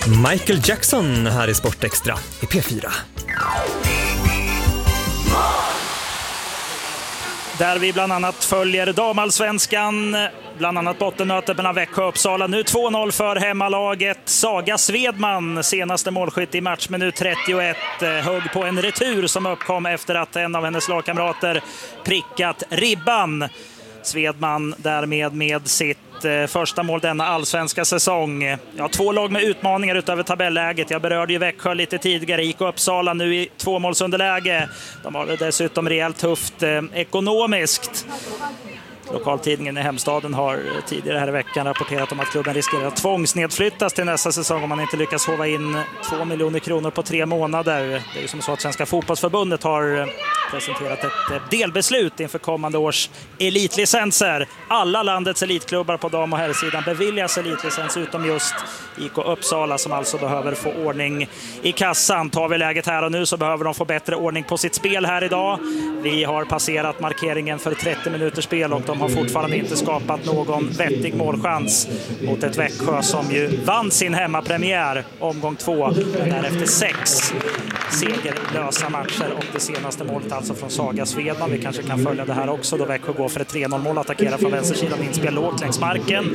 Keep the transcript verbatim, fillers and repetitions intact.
Michael Jackson här i Sportextra i P fyra. Där vi bland annat följer damallsvenskan, bland annat bottenmötet mellan Växjö och Uppsala. Nu två noll för hemmalaget. Saga Svedman, senaste målskytt i matchminut trettioett, högg på en retur som uppkom efter att en av hennes lagkamrater prickat ribban. Svedman därmed med sitt första mål denna allsvenska säsong. Ja, två lag med utmaningar utöver tabelläget. Jag berörde ju Växjö lite tidigare. I K Uppsala nu i tvåmålsunderläge. De har det dessutom rejält tufft eh, ekonomiskt. Lokaltidningen i hemstaden har tidigare här i veckan rapporterat om att klubben riskerar att tvångsnedflyttas till nästa säsong om man inte lyckas hova in två miljoner kronor på tre månader. Det är ju som så att Svenska fotbollsförbundet har presenterat ett delbeslut inför kommande års elitlicenser. Alla landets elitklubbar på dam- och herrsidan beviljas elitlicens utom just I K Uppsala som alltså behöver få ordning i kassan. Tar vi läget här och nu så behöver de få bättre ordning på sitt spel här idag. Vi har passerat markeringen för trettio minuters spel och de har fortfarande inte skapat någon vettig målchans mot ett Växjö som ju vann sin hemmapremiär omgång två, men därefter sex segerlösa matcher och det senaste målet alltså från Saga Svedman. Vi kanske kan följa det här också då Växjö går för ett tre noll mål, attackerar från vänstersidan, inspel lågt längs marken.